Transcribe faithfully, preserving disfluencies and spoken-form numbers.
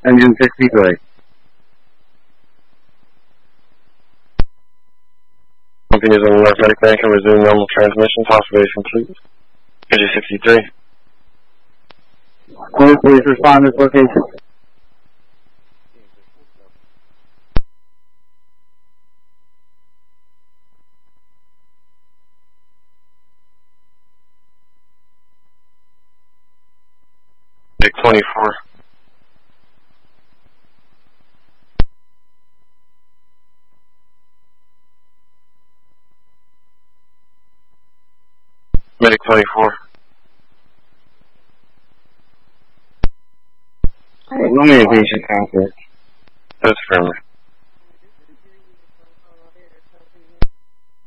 Engine sixty-three. Continues on the left medic bank and resume normal transmission. Observation, please. Engine sixty-three. Please, please respond to this location. Medic twenty-four. Medic twenty-four. Eliminate patient contact. That's affirmative.